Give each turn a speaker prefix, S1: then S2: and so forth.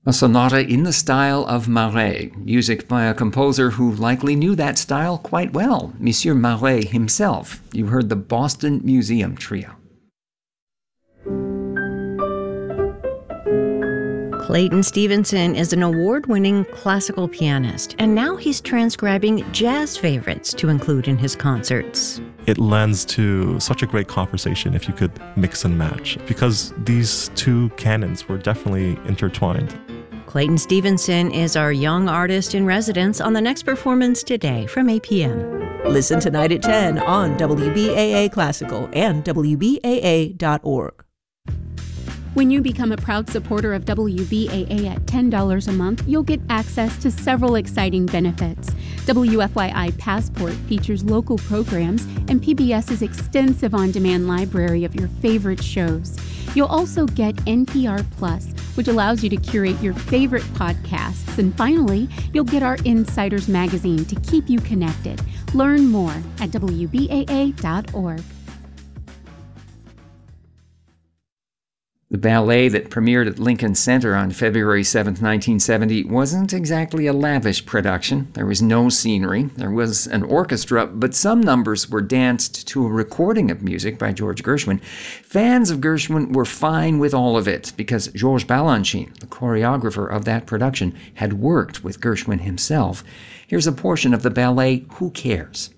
S1: A sonata in the style of Marais, music by a composer who likely knew that style quite well, Monsieur Marais himself. You heard the Boston Museum Trio.
S2: Clayton Stevenson is an award-winning classical pianist, and now he's transcribing jazz favorites to include in his concerts.
S3: It lends to such a great conversation if you could mix and match, because these two canons were definitely intertwined.
S2: Clayton Stevenson is our young artist in residence on the next performance today from APM.
S4: Listen tonight at 10 on WBAA Classical and WBAA.org.
S5: When you become a proud supporter of WBAA at $10 a month, you'll get access to several exciting benefits. WFYI Passport features local programs and PBS's extensive on-demand library of your favorite shows. You'll also get NPR Plus, which allows you to curate your favorite podcasts. And finally, you'll get our Insiders magazine to keep you connected. Learn more at WBAA.org.
S1: The ballet that premiered at Lincoln Center on February 7, 1970 wasn't exactly a lavish production. There was no scenery. There was an orchestra, but some numbers were danced to a recording of music by George Gershwin. Fans of Gershwin were fine with all of it because Georges Balanchine, the choreographer of that production, had worked with Gershwin himself. Here's a portion of the ballet Who Cares?